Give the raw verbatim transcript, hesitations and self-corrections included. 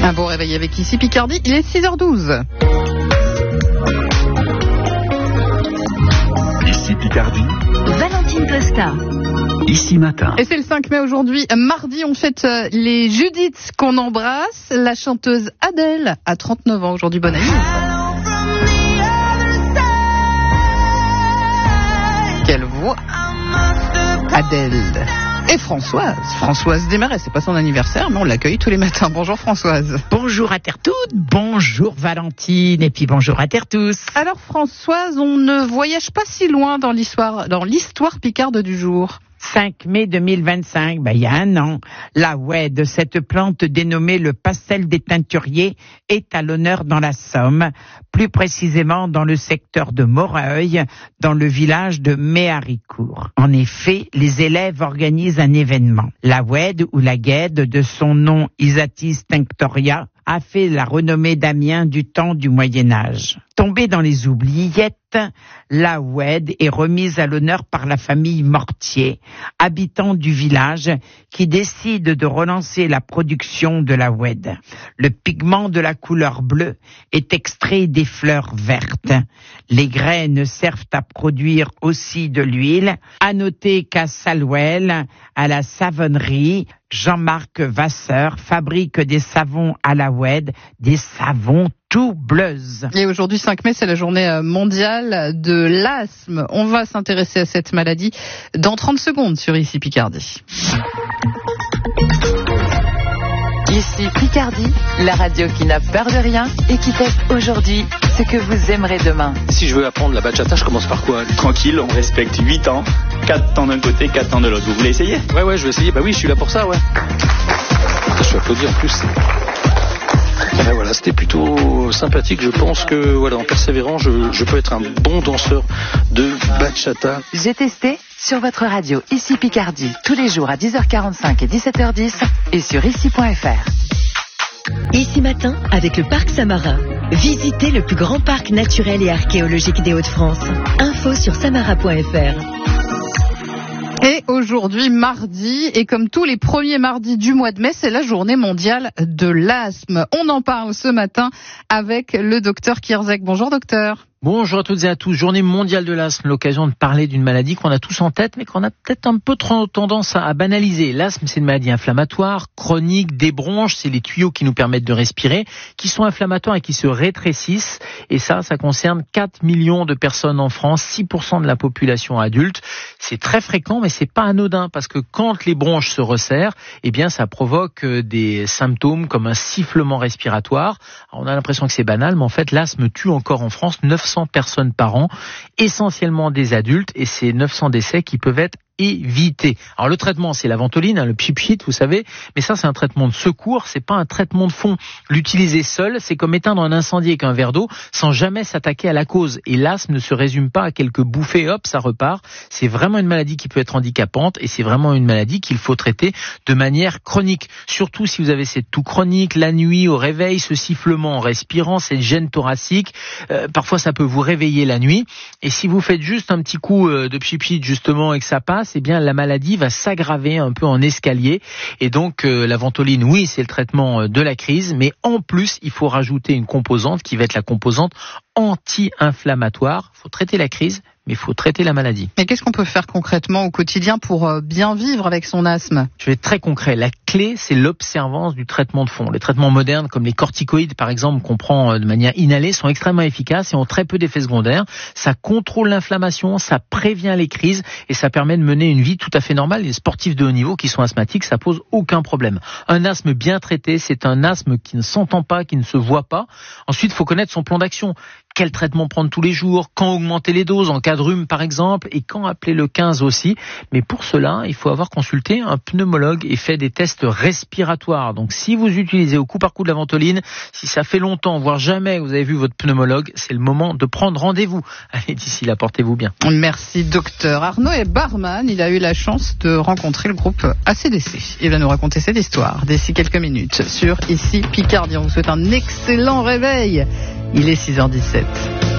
Un bon réveil avec ici Picardie, il est six heures douze. Ici Picardie. Valentine Costa. Ici matin. Et c'est le cinq mai aujourd'hui. Mardi, on fête les Judith qu'on embrasse. La chanteuse Adèle a trente-neuf ans aujourd'hui. Bonne anniversaire. Quelle voix. Adèle. Et Françoise, Françoise Desmarais, c'est pas son anniversaire, mais on l'accueille tous les matins. Bonjour Françoise. Bonjour à terre toutes, bonjour Valentine, et puis bonjour à terre tous. Alors Françoise, on ne voyage pas si loin dans l'histoire, dans l'histoire picarde du jour. cinq mai deux mille vingt-cinq, ben, il y a un an, la oued de cette plante dénommée le pastel des teinturiers est à l'honneur dans la Somme, plus précisément dans le secteur de Moreuil, dans le village de Méharicourt. En effet, les élèves organisent un événement. La oued ou la guède, de son nom Isatis tinctoria, a fait la renommée d'Amiens du temps du Moyen-Âge. Tombée dans les oubliettes, la oued est remise à l'honneur par la famille Mortier, habitants du village, qui décide de relancer la production de la oued. Le pigment de la couleur bleue est extrait des fleurs vertes. Les graines servent à produire aussi de l'huile. À noter qu'à Salouel, à la savonnerie, Jean-Marc Vasseur fabrique des savons à la oued, des savons tout bleus. Et aujourd'hui, cinq mai, c'est la journée mondiale de l'asthme. On va s'intéresser à cette maladie dans trente secondes sur Ici Picardie. Ici Picardie, la radio qui n'a peur de rien et qui teste aujourd'hui ce que vous aimerez demain. Si je veux apprendre la bachata, je commence par quoi? Tranquille, on respecte huit temps, quatre temps d'un côté, quatre temps de l'autre. Vous voulez essayer? Ouais, ouais, je vais essayer. Bah oui, je suis là pour ça, ouais. Je suis applaudi en plus. Et voilà, c'était plutôt sympathique. Je pense que, voilà, en persévérant, je, je peux être un bon danseur de bachata. J'ai testé sur votre radio Ici Picardie, tous les jours à dix heures quarante-cinq et dix-sept heures dix et sur ici point f r. Ici matin, avec le Parc Samara. Visitez le plus grand parc naturel et archéologique des Hauts-de-France. Info sur samara point f r. Et aujourd'hui, mardi, et comme tous les premiers mardis du mois de mai, c'est la journée mondiale de l'asthme. On en parle ce matin avec le docteur Kierzek. Bonjour docteur. Bonjour à toutes et à tous. Journée mondiale de l'asthme, l'occasion de parler d'une maladie qu'on a tous en tête, mais qu'on a peut-être un peu trop tendance à banaliser. L'asthme, c'est une maladie inflammatoire, chronique, des bronches, c'est les tuyaux qui nous permettent de respirer, qui sont inflammatoires et qui se rétrécissent. Et ça, ça concerne quatre millions de personnes en France, six pour cent de la population adulte. C'est très fréquent, mais c'est pas anodin, parce que quand les bronches se resserrent, eh bien, ça provoque des symptômes comme un sifflement respiratoire. Alors, on a l'impression que c'est banal, mais en fait, l'asthme tue encore en France neuf cents personnes par an, essentiellement des adultes, et c'est neuf cents décès qui peuvent être éviter. Alors le traitement, c'est la ventoline, hein, le pchit-pchit, vous savez, mais ça c'est un traitement de secours, c'est pas un traitement de fond. L'utiliser seul, c'est comme éteindre un incendie avec un verre d'eau sans jamais s'attaquer à la cause. Et l'asthme ne se résume pas à quelques bouffées, hop, ça repart. C'est vraiment une maladie qui peut être handicapante et c'est vraiment une maladie qu'il faut traiter de manière chronique. Surtout si vous avez cette toux chronique, la nuit au réveil, ce sifflement en respirant, cette gêne thoracique, euh, parfois ça peut vous réveiller la nuit. Et si vous faites juste un petit coup euh, de pchit-pchit justement et que ça passe, eh bien la maladie va s'aggraver un peu en escalier. Et donc euh, la ventoline, oui, c'est le traitement de la crise, mais en plus, il faut rajouter une composante qui va être la composante anti-inflammatoire. Il faut traiter la crise, mais il faut traiter la maladie. Et qu'est-ce qu'on peut faire concrètement au quotidien pour bien vivre avec son asthme? Je vais être très concret. La clé, c'est l'observance du traitement de fond. Les traitements modernes, comme les corticoïdes, par exemple, qu'on prend de manière inhalée, sont extrêmement efficaces et ont très peu d'effets secondaires. Ça contrôle l'inflammation, ça prévient les crises et ça permet de mener une vie tout à fait normale. Les sportifs de haut niveau qui sont asthmatiques, ça pose aucun problème. Un asthme bien traité, c'est un asthme qui ne s'entend pas, qui ne se voit pas. Ensuite, il faut connaître son plan d'action. Quel traitement prendre tous les jours, quand augmenter les doses en cas de rhume par exemple, et quand appeler le quinze aussi. Mais pour cela, il faut avoir consulté un pneumologue et fait des tests respiratoires. Donc si vous utilisez au coup par coup de la ventoline, si ça fait longtemps, voire jamais vous avez vu votre pneumologue, c'est le moment de prendre rendez-vous. Allez, d'ici là, portez-vous bien. Merci docteur. Arnaud est barman, il a eu la chance de rencontrer le groupe A C D C. Il va nous raconter cette histoire d'ici quelques minutes sur Ici Picardie. On vous souhaite un excellent réveil. Il est six heures dix-sept.